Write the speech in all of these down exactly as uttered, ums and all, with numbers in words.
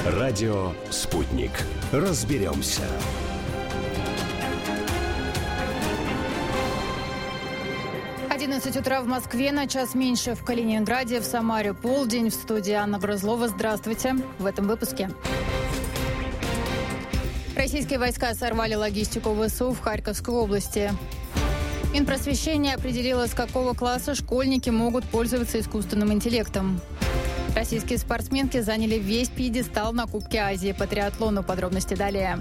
Радио «Спутник». Разберемся. одиннадцать утра в Москве, на час меньше в Калининграде, в Самаре полдень. В студии Анна Грызлова. Здравствуйте. В этом выпуске. Российские войска сорвали логистику ВСУ в Харьковской области. Минпросвещение определило, с какого класса школьники могут пользоваться искусственным интеллектом. Российские спортсменки заняли весь пьедестал на Кубке Азии по триатлону. Подробности далее.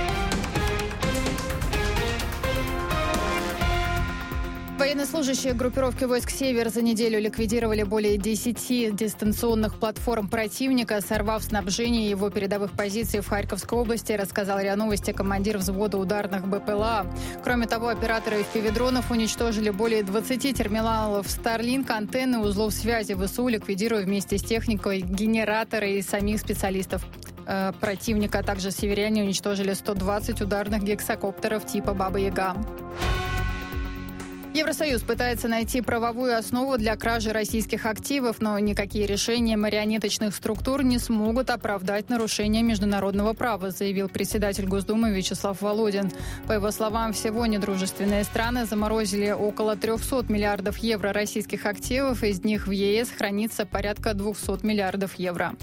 Военнослужащие группировки войск «Север» за неделю ликвидировали более десяти дистанционных платформ противника, сорвав снабжение его передовых позиций в Харьковской области, рассказал РИА Новости командир взвода ударных БПЛА. Кроме того, операторы эф пи ви-дронов уничтожили более двадцати терминалов Starlink, антенны, узлов связи ВСУ, ликвидируя вместе с техникой генераторы и самих специалистов э, противника. А также северяне уничтожили сто двадцать ударных гексакоптеров типа «Баба-Яга». Евросоюз пытается найти правовую основу для кражи российских активов, но никакие решения марионеточных структур не смогут оправдать нарушение международного права, заявил председатель Госдумы Вячеслав Володин. По его словам, всего недружественные страны заморозили около трехсот миллиардов евро российских активов, из них в ЕС хранится порядка двухсот миллиардов евро.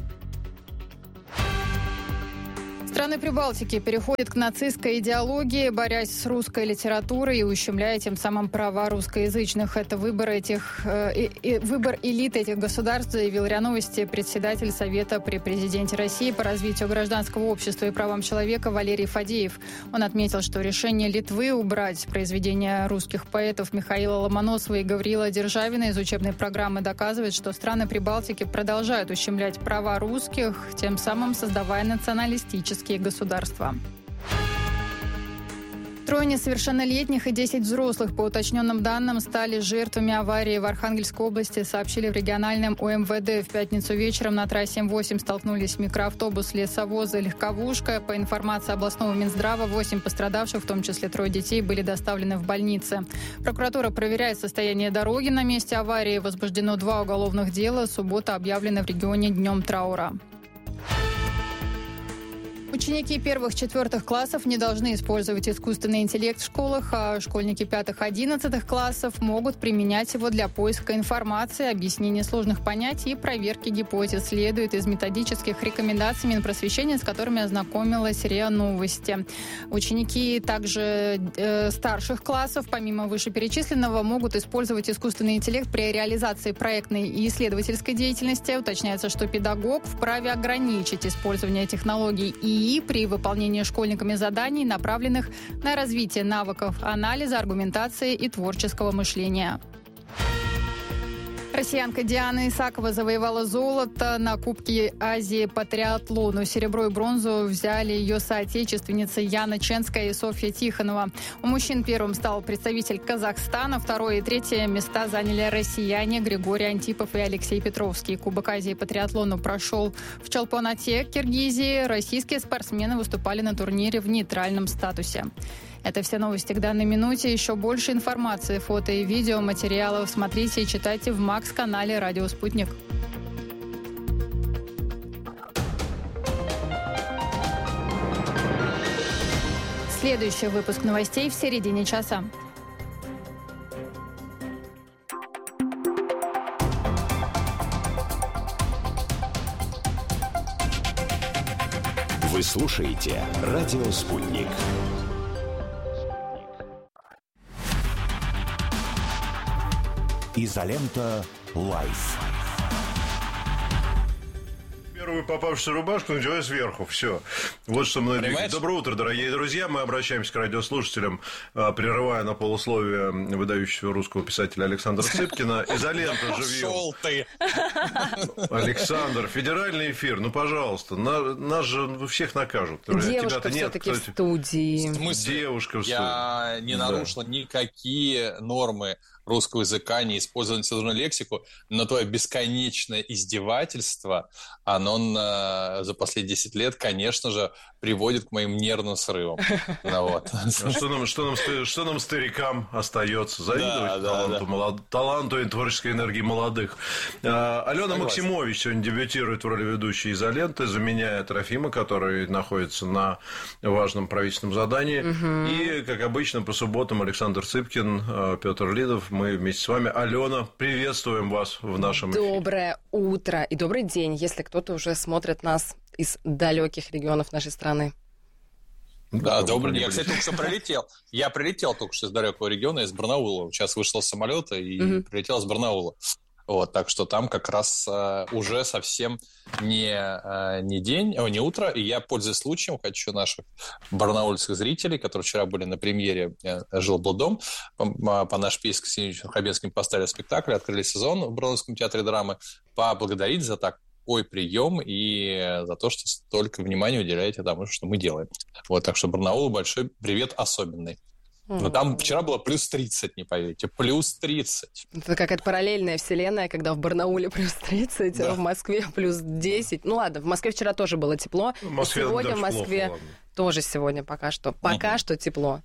Страны Прибалтики переходят к нацистской идеологии, борясь с русской литературой и ущемляя тем самым права русскоязычных. Это выбор, этих, э, э, выбор элит этих государств, заявил РИА Новости председатель Совета при президенте России по развитию гражданского общества и правам человека Валерий Фадеев. Он отметил, что решение Литвы убрать произведения русских поэтов Михаила Ломоносова и Гавриила Державина из учебной программы доказывает, что страны Прибалтики продолжают ущемлять права русских, тем самым создавая националистические государства. Трое несовершеннолетних и десять взрослых, по уточненным данным, стали жертвами аварии в Архангельской области, сообщили в региональном о эм вэ дэ. В пятницу вечером на трассе эм восемь столкнулись микроавтобус, лесовоз и легковушка. По информации областного Минздрава, восемь пострадавших, в том числе трое детей, были доставлены в больницы. Прокуратура проверяет состояние дороги на месте аварии. Возбуждено два уголовных дела. Суббота объявлена в регионе днем траура. Ученики первых-четвертых классов не должны использовать искусственный интеллект в школах, а школьники пятых-одиннадцатых классов могут применять его для поиска информации, объяснения сложных понятий и проверки гипотез, следует из методических рекомендаций Минпросвещения, с которыми ознакомилась РИА Новости. Ученики также э, старших классов, помимо вышеперечисленного, могут использовать искусственный интеллект при реализации проектной и исследовательской деятельности. Уточняется, что педагог вправе ограничить использование технологий и и при выполнении школьниками заданий, направленных на развитие навыков анализа, аргументации и творческого мышления. Россиянка Диана Исакова завоевала золото на Кубке Азии по триатлону. Серебро и бронзу взяли ее соотечественницы Яна Ченская и Софья Тихонова. У мужчин первым стал представитель Казахстана, второе и третье места заняли россияне Григорий Антипов и Алексей Петровский. Кубок Азии по триатлону прошел в Чолпон-Ате, Киргизии. Российские спортсмены выступали на турнире в нейтральном статусе. Это все новости к данной минуте. Еще больше информации, фото и видео, материалов смотрите и читайте в Макс-канале «Радио Спутник». Следующий выпуск новостей в середине часа. Вы слушаете «Радио Спутник». Изолента Лайф. Первую попавшуюся рубашку надеваю сверху. Все. Вот что мы двигаем. Доброе утро, дорогие друзья. Мы обращаемся к радиослушателям, прерывая на полусловие выдающегося русского писателя Александра Цыпкина. Изолента живьем. Шел ты. Александр, федеральный эфир, ну, пожалуйста. На, нас же всех накажут. Девушка все-таки в студии. В смысле? Девушка в студии. Я не нарушил да. никакие нормы русского языка, не использовать нецензурную лексику, но твое бесконечное издевательство, оно на, за последние десять лет, конечно же, приводит к моим нервным срывам. Что нам, что нам, что нам старикам остается? Завидовать да, таланту, да, молод... да. таланту и творческой энергии молодых. А, Алена Согласен. Максимович сегодня дебютирует в роли ведущей «Изоленты», заменяя Трофима, который находится на важном правительственном задании. Угу. И, как обычно, по субботам Александр Цыпкин, Петр Лидов. Мы вместе с вами. Алена, приветствуем вас в нашем эфире. Доброе утро и добрый день, если кто-то уже смотрит нас из далеких регионов нашей страны. Да, добрый день. Я, кстати, только что прилетел. Я прилетел только что из далекого региона, из Барнаула. Сейчас вышел с самолета и угу. прилетел из Барнаула. Вот, так что там как раз э, уже совсем не, э, не день, о, не утро. И я, пользуясь случаем, хочу наших барнаульских зрителей, которые вчера были на премьере «Жил-был дом», по, по нашей пьесе с Ксенией Хабенским поставили спектакль, открыли сезон в Барнаульском театре драмы, поблагодарить за такой прием и за то, что столько внимания уделяете тому, что мы делаем. Вот, так что Барнаулу большой привет особенный. Но там вчера было плюс тридцать, не поверите. Плюс тридцать. Это какая-то параллельная вселенная, когда в Барнауле плюс тридцать, да. а в Москве плюс десять. Ну ладно, в Москве вчера тоже было тепло. В Москве, сегодня в Москве плохо, тоже сегодня пока что. Пока угу. что тепло.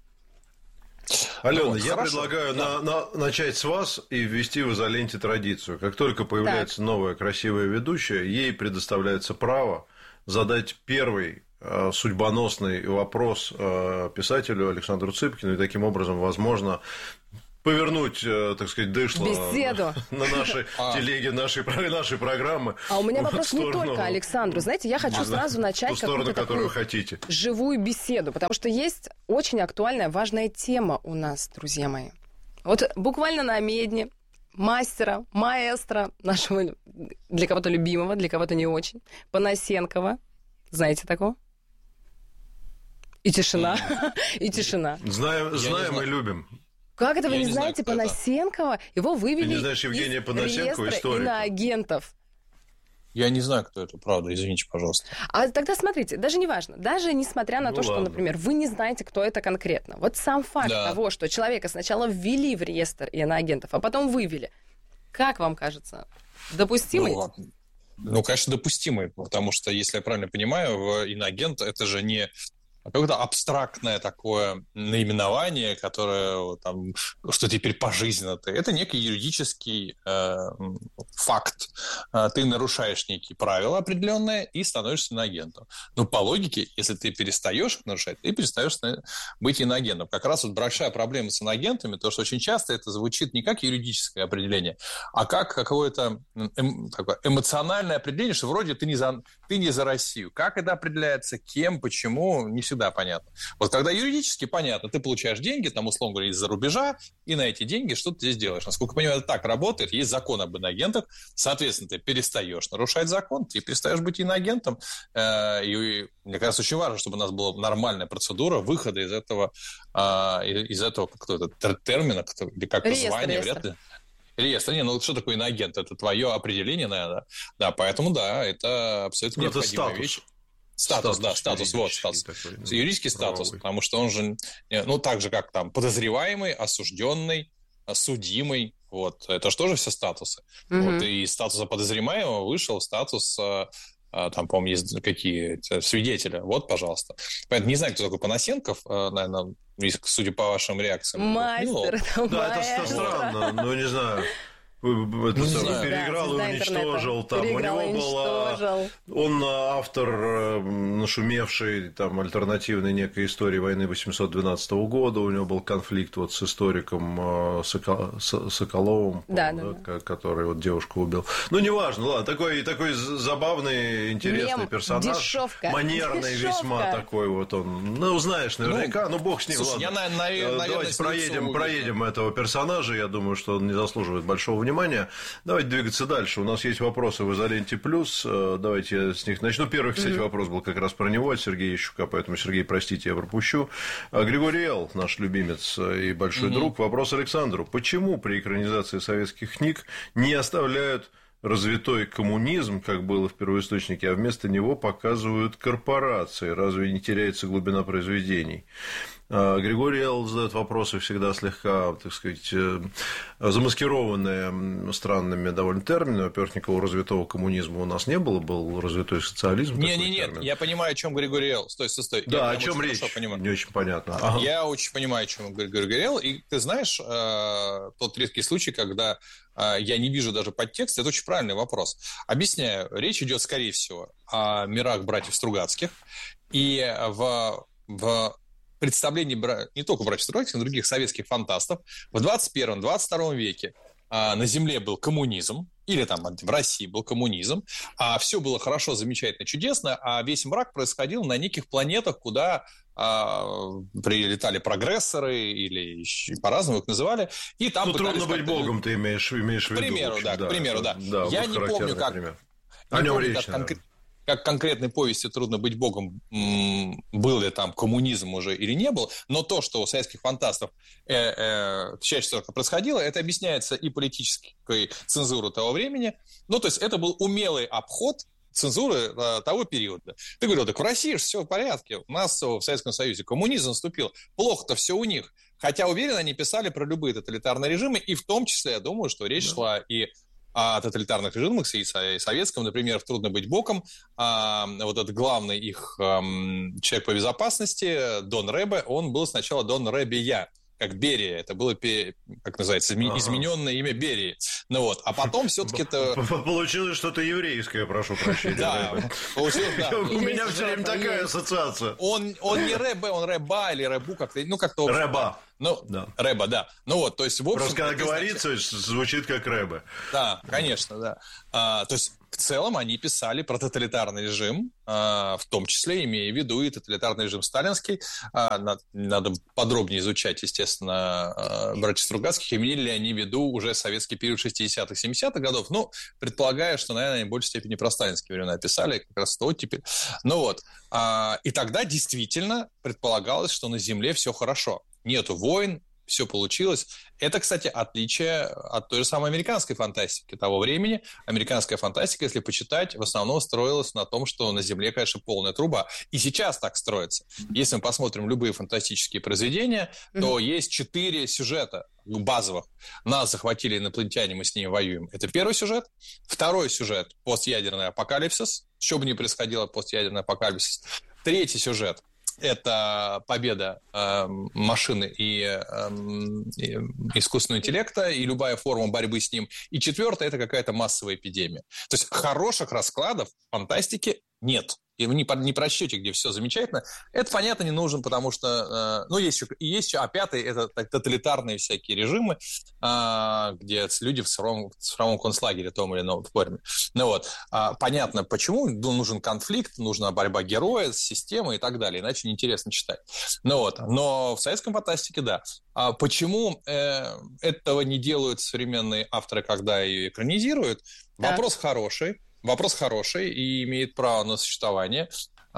Алена, вот, я хорошо. предлагаю да. на, на, начать с вас и ввести в «Изоленте» традицию. Как только появляется так. новая красивая ведущая, ей предоставляется право задать первый судьбоносный вопрос писателю Александру Цыпкину, и таким образом, возможно, повернуть, так сказать, дышло Беседу. на, на нашей телеге, нашей, нашей программы. А у меня вопрос не только Александру. Знаете, я хочу сразу начать ту сторону, которую хотите. Живую беседу, потому что есть очень актуальная, важная тема у нас, друзья мои. Вот буквально на медне мастера, маэстро нашего, для кого-то любимого, для кого-то не очень, Панасенкова. Знаете такого? И тишина. И тишина. Знаем, знаем и любим. Как это вы не знаете Панасенкова? Его вывели Ты не знаешь Евгения Панасенкова, историка? Иноагентов. Я не знаю, кто это, правда, извините, пожалуйста. А тогда смотрите, даже не важно, даже несмотря на ну, то, что, ладно. например, вы не знаете, кто это конкретно. Вот сам факт да. того, что человека сначала ввели в реестр иноагентов, а потом вывели. Как вам кажется, допустимый? Ну, ну, конечно, допустимый, потому что, если я правильно понимаю, иноагент – это же не какое-то абстрактное такое наименование, которое там, что теперь пожизненно ты. Это некий юридический э, факт. Ты нарушаешь некие правила определенные и становишься иноагентом. Но по логике, если ты перестаешь нарушать, ты перестаешь быть иноагентом. Как раз вот большая проблема с иноагентами, то, что очень часто это звучит не как юридическое определение, а как какое-то эм, такое эмоциональное определение, что вроде ты не за, ты не за Россию. Как это определяется, кем, почему, не всегда понятно. Вот когда юридически понятно, ты получаешь деньги, там, условно говоря, из-за рубежа, и на эти деньги что ты здесь делаешь. Насколько я понимаю, это так работает. Есть закон об иноагентах, соответственно, ты перестаешь нарушать закон, ты перестаешь быть иноагентом. И мне кажется, очень важно, чтобы у нас была нормальная процедура выхода из этого, из этого как-то термина, или как звание, вряд ли. Реестр. Не, ну что такое иноагент? Это твое определение, наверное. Да, поэтому да, это абсолютно ну, необходимая это вещь. Статус, статус, да, статус, вот, статус. Такой, ну, юридический правовой. Статус, потому что он же, ну, так же, как там подозреваемый, осужденный, судимый, вот, это же тоже все статусы. Mm-hmm. Вот, и из статуса подозреваемого вышел статус, там, по-моему, есть какие свидетеля. Вот, пожалуйста. Поэтому не знаю, кто такой Панасенков, наверное, судя по вашим реакциям. Мастер. Ну, да, это странно, но не знаю. Это ну, самое, переиграл да, и уничтожил. Там. Переиграл у него был он автор нашумевшей там, альтернативной некой истории войны восемьсот двенадцатого года. У него был конфликт вот с историком Соколовым, да, да, да. который вот девушку убил. Ну, неважно, ладно, такой, такой забавный, интересный Мем, персонаж. Дешевка. Манерный Дешевка. Весьма такой вот он. Ну, знаешь наверняка, ну, ну бог с ним. Слушай, ладно. Я, на, наверное, Давайте проедем, проедем этого персонажа. Я думаю, что он не заслуживает большого внимания. Давайте двигаться дальше. У нас есть вопросы в «Изоленте плюс». Давайте я с них начну. Первый, кстати, mm-hmm. вопрос был как раз про него от Сергея Ищука, поэтому, Сергей, простите, я пропущу. Григорий Эл, наш любимец и большой mm-hmm. друг. Вопрос Александру. Почему при экранизации советских книг не оставляют развитой коммунизм, как было в первоисточнике, а вместо него показывают корпорации? Разве не теряется глубина произведений? Григорий Л. задает вопросы всегда слегка, так сказать, замаскированные странными довольно терминами. Во-первых, никакого развитого коммунизма у нас не было, был развитой социализм. Нет, нет, нет, я понимаю, о чем Григорий Л. Стой, стой, стой. Да, о чем речь, не очень понятно. Ага. Я очень понимаю, о чем Григорий Л. И ты знаешь, тот редкий случай, когда я не вижу даже подтекста, это очень правильный вопрос. Объясняю, речь идет, скорее всего, о мирах братьев Стругацких. И в, в представлении не только братьев Стругацких, но и других советских фантастов в двадцать первом - двадцать втором веке на Земле был коммунизм, или там в России был коммунизм, а все было хорошо, замечательно, чудесно, а весь мрак происходил на неких планетах, куда а, прилетали прогрессоры, или по-разному их называли, и там... Ну, трудно быть богом, ты имеешь, имеешь в виду. К примеру, да, да, к примеру, да. да. Я не помню, как... Пример. Не О нем помню, речь, как, конкрет... как конкретной повести «Трудно быть богом», был ли там коммунизм уже или не был, но то, что у советских фантастов э, э, чаще всего происходило, это объясняется и политической цензурой того времени. Ну, то есть это был умелый обход цензуры э, того периода. Ты говорил, так в России же все в порядке, у нас в Советском Союзе коммунизм наступил, плохо-то все у них. Хотя, уверен, они писали про любые тоталитарные режимы, и в том числе, я думаю, что речь да. шла и о тоталитарных режимах, и советском, например, в «Трудно быть боком», а, вот этот главный их а, человек по безопасности, Дон Ребе, он был сначала Дон Ребея, как Берия, это было, как называется, измененное ага. имя Берии. Ну вот, а потом все-таки это... Получилось что-то еврейское, прошу прощения. Да, получилось, да. У меня все время такая ассоциация. Он не Ребе, он Реба или Ребу, как-то, ну как-то... Реба. Ну, да. Рэба, да. Ну вот, то есть, в общем... Просто когда говорится, звучит как Рэба. Да, конечно, да. А, то есть, в целом, они писали про тоталитарный режим, а, в том числе, имея в виду и тоталитарный режим сталинский. А, надо, надо подробнее изучать, естественно, а, братьев Стругацких, имели ли они в виду уже советский период шестидесятых - семидесятых годов. Ну, предполагаю, что, наверное, они в большей степени про сталинские времена писали, как раз то теперь. Ну вот. А, и тогда действительно предполагалось, что на Земле все хорошо. Нету войн, все получилось. Это, кстати, отличие от той же самой американской фантастики того времени. Американская фантастика, если почитать, в основном строилась на том, что на Земле, конечно, полная труба. И сейчас так строится. Если мы посмотрим любые фантастические произведения, mm-hmm. то есть четыре сюжета базовых. Нас захватили инопланетяне, мы с ними воюем. Это первый сюжет. Второй сюжет – постъядерный апокалипсис. Что бы ни происходило, постъядерный апокалипсис. Третий сюжет – это победа э, машины и, э, и искусственного интеллекта, и любая форма борьбы с ним. И четвертое – это какая-то массовая эпидемия. То есть хороших раскладов фантастики нет. И вы не, не просчете, где все замечательно. Это, понятно, не нужно, потому что... Э, ну, есть еще, есть еще... А пятый – это тоталитарные всякие режимы, э, где люди в цифровом, в цифровом концлагере том или ином форме. Ну вот. А, понятно, почему нужен конфликт, нужна борьба героя с системой и так далее. Иначе неинтересно читать. Ну вот. Но в советском фантастике, да. А почему э, этого не делают современные авторы, когда ее экранизируют? Да. Вопрос хороший. Вопрос хороший и имеет право на существование.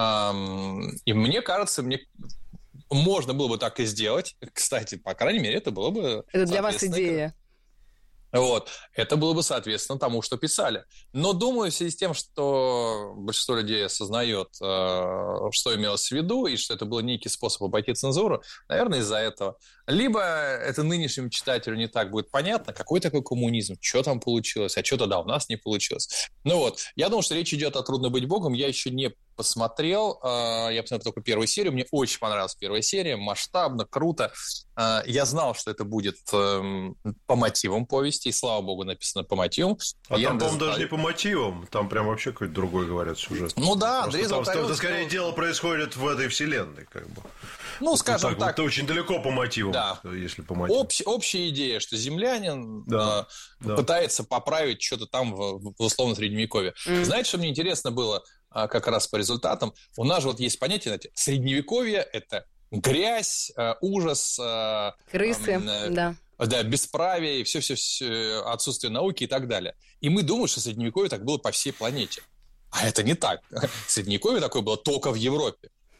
И мне кажется, мне можно было бы так и сделать. Кстати, по крайней мере, это было бы... Это для вас идея. Вот. Это было бы соответственно тому, что писали. Но думаю, в связи с тем, что большинство людей осознает, что имелось в виду, и что это был некий способ обойти цензуру, наверное, из-за этого. Либо это нынешнему читателю не так будет понятно, какой такой коммунизм, что там получилось, а что тогда у нас не получилось. Ну вот, я думаю, что речь идет о «Трудно быть богом». Я еще не посмотрел, я посмотрел только первую серию, мне очень понравилась первая серия, масштабно, круто. Я знал, что это будет по мотивам повести, и, слава богу, написано по мотивам. А я там, по-моему, даже не по мотивам, там прям вообще какой-то другой, говорят, сюжет. Ну да, Андрей Золотарев... Это, скорее, дело происходит в этой вселенной, как бы. Ну, скажем так. так. Это очень далеко по мотивам, да. если по мотивам. Общ, общая идея, что землянин да, э, да. пытается поправить что-то там в, в условном средневековье. Mm. Знаете, что мне интересно было а, как раз по результатам? У нас же вот есть понятие, знаете, средневековье – это грязь, э, ужас. Э, Крысы, э, да. Да, бесправие, все-все-все, отсутствие науки и так далее. И мы думаем, что средневековье так было по всей планете. А это не так. Средневековье такое было только в Европе.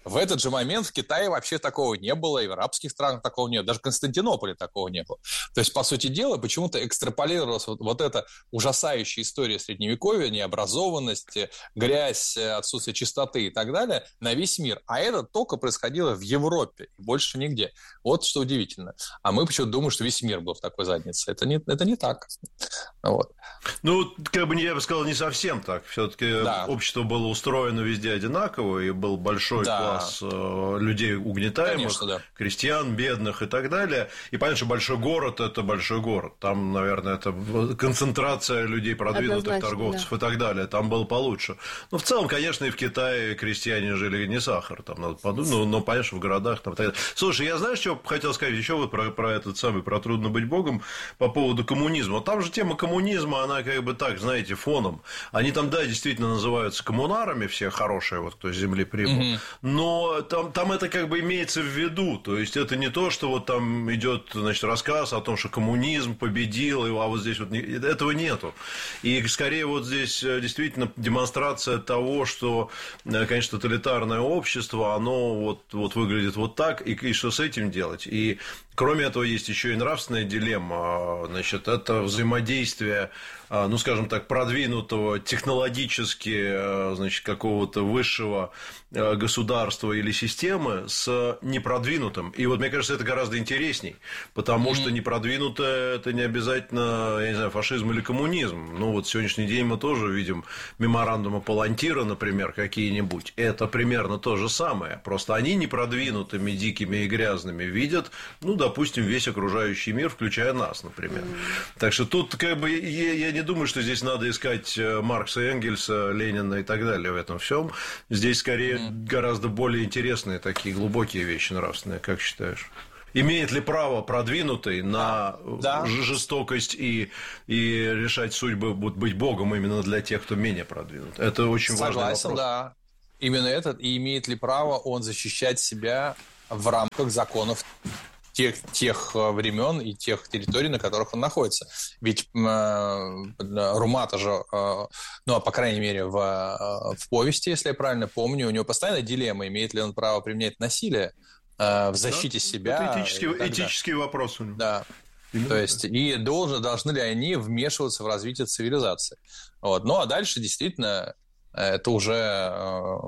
В этот же момент в Китае вообще такого не было, и в арабских странах такого нет, даже в Константинополе такого не было. То есть, по сути дела, почему-то экстраполировалась вот, вот эта ужасающая история Средневековья, необразованность, грязь, отсутствие чистоты и так далее на весь мир. А это только происходило в Европе, и больше нигде. Вот что удивительно. А мы почему-то думаем, что весь мир был в такой заднице. Это не, это не так. Вот. Ну, как бы я бы сказал, не совсем так. Все-таки да. общество было устроено везде одинаково, и был большой да. класс людей угнетаемых, конечно, да. крестьян, бедных и так далее. И понятно, что большой город – это большой город. Там, наверное, это концентрация людей, продвинутых однозначно, торговцев да. и так далее. Там было получше. Но в целом, конечно, и в Китае крестьяне жили не сахар. Там надо подумать, но, но понятно, что в городах там и так далее. Слушай, я знаешь, что хотел сказать еще вот про, про этот самый, про трудно быть богом по поводу коммунизма. Там же тема коммунизма, она как бы так, знаете, фоном. Они там, да, действительно называются коммунарами, все хорошие, вот кто с земли прибыл. Mm-hmm. Но там, там это как бы имеется в виду. То есть это не то, что вот там идет, значит, рассказ о том, что коммунизм победил, а вот здесь вот не... этого нету. И скорее вот здесь действительно демонстрация того, что, конечно, тоталитарное общество, оно вот, вот выглядит вот так, и, и что с этим делать. И кроме этого, есть еще и нравственная дилемма. Значит, это взаимодействие, ну, скажем так, продвинутого технологически, значит, какого-то высшего государства или системы с непродвинутым. И вот, мне кажется, это гораздо интересней, потому mm-hmm. что непродвинутое – это не обязательно, я не знаю, фашизм или коммунизм. Ну, вот сегодняшний день мы тоже видим меморандумы Палантира, например, какие-нибудь. Это примерно то же самое. Просто они непродвинутыми, дикими и грязными видят, ну, допустим, весь окружающий мир, включая нас, например. Mm-hmm. Так что тут, как бы, я, я не думаю, что здесь надо искать Маркса, Энгельса, Ленина и так далее в этом всем. Здесь, скорее, mm-hmm. гораздо более интересные такие глубокие вещи нравственные, как считаешь? Имеет ли право продвинутый на да. жестокость и, и решать судьбы, быть богом именно для тех, кто менее продвинут? Это очень Согласен, важный вопрос. Да. Именно этот. И имеет ли право он защищать себя в рамках законов тех, тех времен и тех территорий, на которых он находится. Ведь э, Румата же, э, ну, по крайней мере, в, э, в повести, если я правильно помню, у него постоянно дилемма, имеет ли он право применять насилие э, в защите да, себя. Это этический, этический вопрос у него. Да. Именно. То есть, и должны, должны ли они вмешиваться в развитие цивилизации. Вот. Ну, а дальше, действительно, это уже... Э,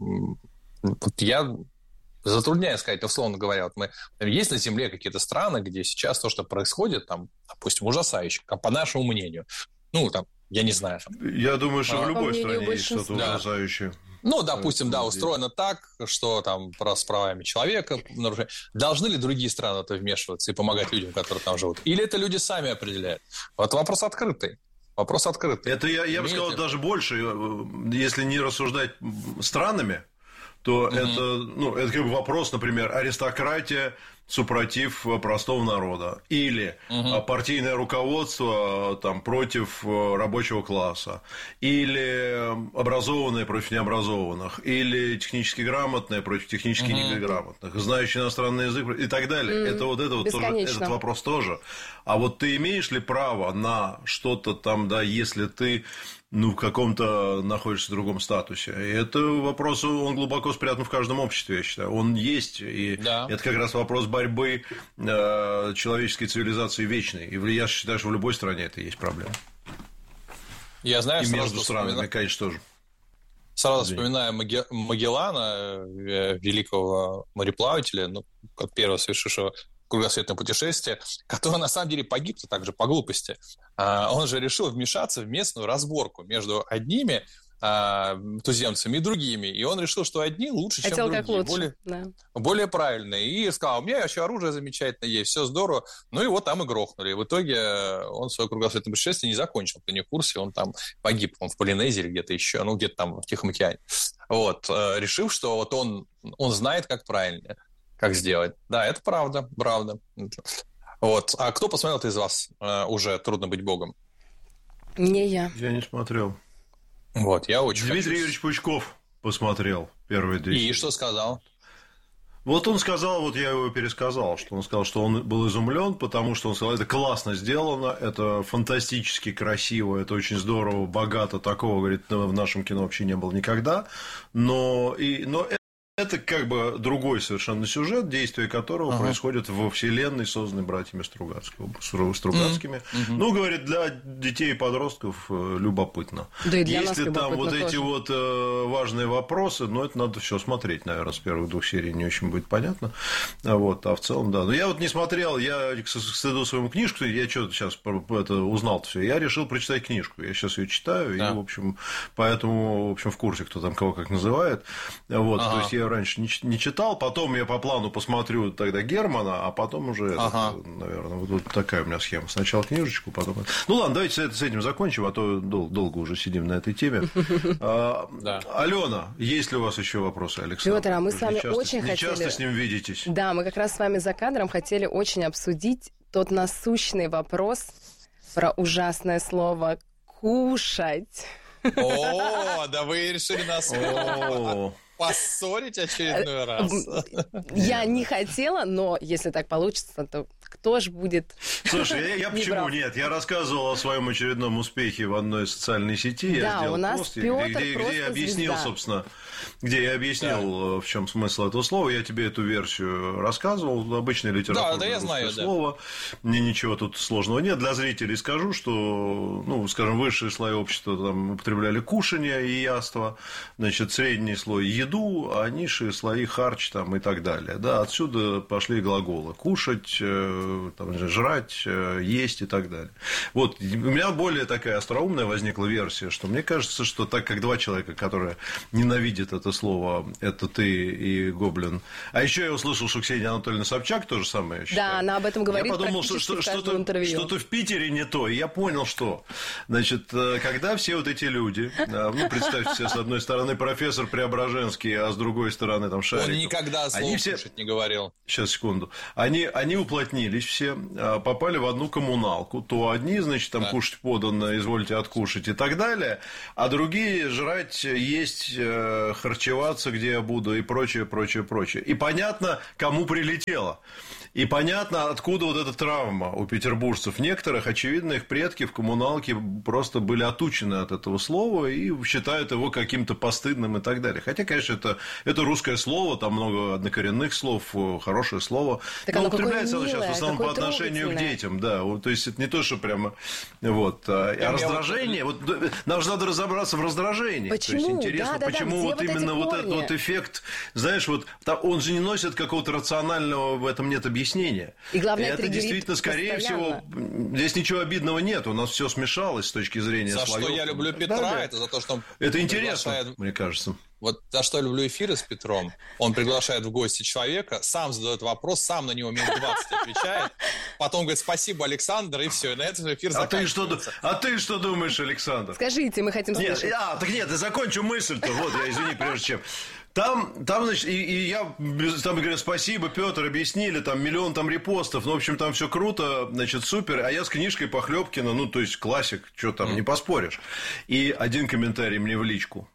вот я... Затрудняюсь сказать, условно говоря, вот мы, есть на Земле какие-то страны, где сейчас то, что происходит, там, допустим, ужасающе, по нашему мнению. Ну, там, я не знаю. Там, я думаю, что а, в любой стране есть что-то да. ужасающее. Ну, допустим, да, устроено так, что там с правами человека нарушение. Должны ли другие страны это вмешиваться и помогать людям, которые там живут? Или это люди сами определяют? Вот вопрос открытый. Вопрос открытый. Это я, я бы сказал ли... даже больше, если не рассуждать странами, то mm-hmm. это, ну, это как бы вопрос, например, аристократия супротив простого народа. Или mm-hmm. партийное руководство там, против рабочего класса. Или образованные против необразованных. Или технически грамотные против технически mm-hmm. неграмотных. Знающие иностранный язык и так далее. Mm-hmm. Это вот это вот тоже, этот вопрос тоже. А вот ты имеешь ли право на что-то там, да, если ты... ну, в каком-то находишься в другом статусе. И это вопрос, он глубоко спрятан в каждом обществе, я считаю. Он есть, и да. это как раз вопрос борьбы э, человеческой цивилизации вечной. И я считаю, что в любой стране это есть проблема. Я знаю, и между странами, вспомина... конечно, тоже. Сразу Извини. вспоминаю Маге... Магеллана, великого мореплавателя, ну, как первого совершившего кругосветное путешествие, который на самом деле погиб-то также по глупости. Он же решил вмешаться в местную разборку между одними туземцами и другими. И он решил, что одни лучше, чем Хотел другие. Как лучше. Более, да. более правильные. И сказал, у меня еще оружие замечательное есть, все здорово. Ну, его там и грохнули. И в итоге он свое кругосветное путешествие не закончил. Ты не в курсе, он там погиб. Он в Полинезии или где-то еще, ну, где-то там в Тихом океане. Вот. Решив, что вот он, он знает, как правильно. Как сделать. Да, это правда, правда. Вот. А кто посмотрел из вас э, уже «Трудно быть богом»? Не я. Я не смотрел. Вот, я очень Дмитрий хочу... Юрьевич Пучков посмотрел первые две серии. И что сказал? Вот он сказал, вот я его пересказал, что он сказал, что он был изумлен, потому что он сказал, это классно сделано, это фантастически красиво, это очень здорово, богато, такого, говорит, в нашем кино вообще не было никогда, но, и, но Это как бы другой совершенно сюжет, действие которого ага. происходит во вселенной, созданной братьями Стругацкими. Стругацкими. Mm-hmm. Ну, говорит, для детей и подростков любопытно. Да и для Если нас там вот тоже. Эти вот важные вопросы, ну, это надо все смотреть, наверное, с первых двух серий не очень будет понятно. Вот, а в целом, да. Но я вот не смотрел, я к стыду своему книжку, я что-то сейчас это узнал все, я решил прочитать книжку. Я сейчас ее читаю, да. и, в общем, поэтому, в общем, в курсе, кто там кого как называет. Вот, ага. то есть я раньше не, не читал, потом я по плану посмотрю тогда Германа, а потом уже, ага. это, наверное, вот такая у меня схема. Сначала книжечку, потом... Ну, ладно, давайте с этим закончим, а то дол- долго уже сидим на этой теме. Алена, есть ли у вас еще вопросы, Александр? Пётр, а мы с вами очень хотели... Не часто с ним видитесь. Да, мы как раз с вами за кадром хотели очень обсудить тот насущный вопрос про ужасное слово «кушать». О, да вы решили нас поссорить очередной раз. Я не хотела, но если так получится, то кто ж будет... Слушай, я, я почему нет? Я рассказывал о своем очередном успехе в одной социальной сети. Да, я у нас пост, Пётр где, где, где я объяснил, звезда. собственно, где я объяснил, да. в чем смысл этого слова. Я тебе эту версию рассказывал. Обычное литературное да, да, я знаю, слово. Да. Мне ничего тут сложного нет. Для зрителей скажу, что, ну, скажем, высшие слои общества там употребляли кушанье и яство, значит, средний слой еду, а низшие слои харч там и так далее. Да, отсюда пошли глаголы: кушать, там, жрать, есть и так далее. Вот, у меня более такая остроумная возникла версия, что мне кажется, что так как два человека, которые ненавидят это слово, это ты и Гоблин. А еще я услышал, что Ксения Анатольевна Собчак то же самое считает. Да, она об этом говорит. Я подумал, что, что, что-то, что-то в Питере не то, и я понял, что. Значит, когда все вот эти люди, ну, представьте себе, с одной стороны профессор Преображенский, а с другой стороны там Шариков. Он никогда слово все... кушать не говорил. Сейчас, секунду. Они, они уплотнились все, попали в одну коммуналку. То одни, значит, там да. кушать подано, извольте откушать и так далее, а другие жрать, есть, харчеваться, где я буду и прочее, прочее, прочее. И понятно, кому прилетело. И понятно, откуда вот эта травма у петербуржцев. Некоторых, очевидно, их предки в коммуналке просто были отучены от этого слова и считают его каким-то постыдным и так далее. Хотя, конечно, это, это русское слово, там много однокоренных слов, хорошее слово. Так но оно употребляется оно сейчас в основном по отношению к детям. Да, то есть, это не то, что прямо... Вот, а раздражение... Вот, нам же надо разобраться в раздражении. Почему? То есть, интересно, да, почему да, вот, вот именно вот этот вот эффект... Знаешь, вот он же не носит какого-то рационального, в этом нет объяснения. И главное, это действительно, скорее постоянно. всего, здесь ничего обидного нет. У нас все смешалось с точки зрения за слоев. За что я люблю Петра, да, это за то, что он это интересно, приглашает... мне кажется. Вот за что я люблю эфиры с Петром. Он приглашает в гости человека, сам задает вопрос, сам на него минут двадцать отвечает, потом говорит: спасибо, Александр, и все, и на этом эфир заканчивается. А ты что, а ты что думаешь, Александр? Скажите, мы хотим слышать. Нет, а, так нет, я закончу мысль-то. Вот, я извини, прежде чем. Там, там, значит, и, и я, там говорят: спасибо, Петр, объяснили, там миллион там репостов, ну, в общем, там все круто, значит, супер, а я с книжкой Похлёбкина, ну, то есть классик, что там, mm. не поспоришь. И один комментарий мне в личку: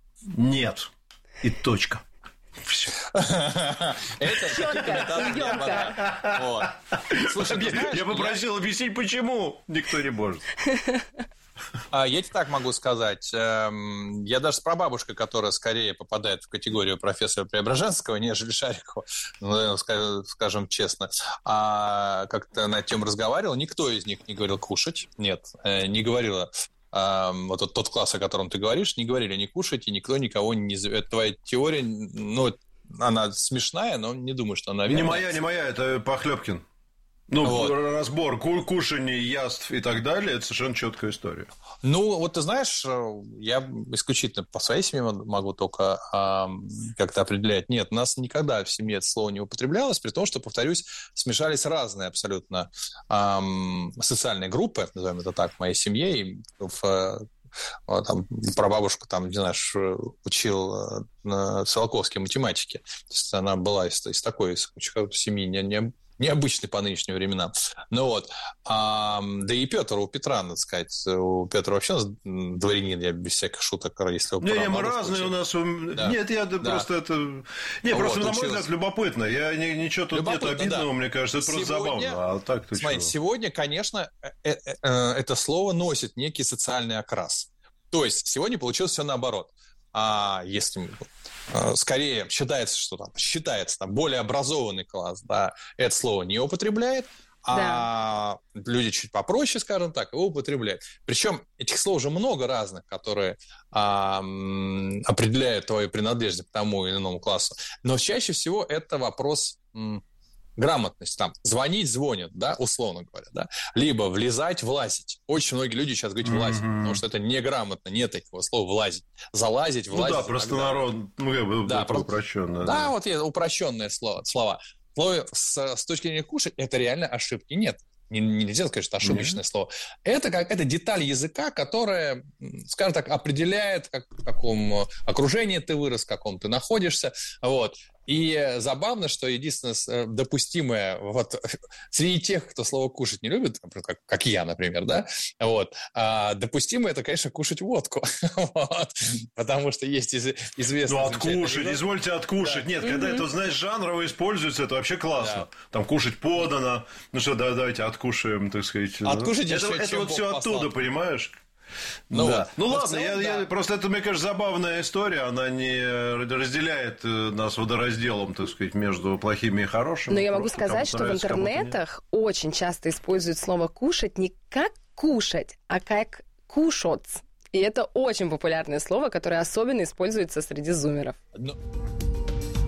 нет, и точка. Все. Это чётко. Слушай, я попросил объяснить, почему никто не может. Я тебе так могу сказать. Я даже с прабабушкой, которая скорее попадает в категорию профессора Преображенского, нежели Шарикова, скажем честно, а как-то на тему разговаривал, никто из них не говорил кушать. Нет, не говорила. Вот тот, тот класс, о котором ты говоришь, не говорили не кушать, и никто никого не... Это твоя теория, ну, она смешная, но не думаю, что она верная. Не моя, не моя, это Похлёбкин. Ну, вот. Разбор кушаний, яств и так далее, это совершенно четкая история. Ну, вот ты знаешь, я исключительно по своей семье могу только а, как-то определять. Нет, у нас никогда в семье это слово не употреблялось, при том, что, повторюсь, смешались разные абсолютно а, социальные группы, назовем это так, в моей семье. И в, там, прабабушка, там, не знаю, учил на Циолковской математике. То есть она была из, из такой из семьи, не, не необычный по нынешним временам. Ну вот. А, да и Петр, у Петра, надо сказать, у Петра вообще дворянин, я без всяких шуток, если... Не, не, мы разные учил. У нас... Да. Нет, я да. просто это... Не, вот, просто, на мой взгляд, любопытно. Я, ничего тут нет обидного, да. Мне кажется, это сегодня... просто забавно. А так ты Смотри, чего? Сегодня, конечно, это слово носит некий социальный окрас. То есть, сегодня получилось все наоборот. А если скорее считается, что там, считается, там, более образованный класс, да, это слово не употребляет, а да. люди чуть попроще, скажем так, его употребляют. Причем этих слов уже много разных, которые а, определяют твою принадлежность к тому или иному классу. Но чаще всего это вопрос м, грамотности. Там, звонить, звонят, да, условно говоря, да. Либо влезать, влазить. Очень многие люди сейчас говорят влазить, mm-hmm. потому что это неграмотно, нет такого слова влазить. Залазить, влазить. Ну да, просто народ, ну, я бы да, просто упрощенное. Да, да, вот есть упрощенные слова. слова. Слово с, с точки зрения кушать, это реально ошибки нет. Нельзя сказать, что ошибочное mm-hmm. слово. Это как это деталь языка, которая, скажем так, определяет, как, в каком окружении ты вырос, в каком ты находишься. Вот. И забавно, что единственное допустимое вот, среди тех, кто слово «кушать» не любит, как, как я, например, да, вот, а допустимое это, конечно, кушать водку. Вот. Потому что есть из, известный... Ну, откушать, извольте откушать. Да. Нет, mm-hmm. когда это, знаешь, жанрово используется, это вообще классно. Да. Там кушать подано. Ну что, да, давайте откушаем, так сказать. Откушать это, это, это вот все оттуда, понимаешь? Ну, да. вот. ну ладно, целом, я, да. я, просто это, мне кажется, забавная история. Она не разделяет нас водоразделом, так сказать, между плохими и хорошими. Но я могу сказать, что в интернетах очень часто используют слово «кушать» не как «кушать», а как «кушать». И это очень популярное слово, которое особенно используется среди зумеров. Ну...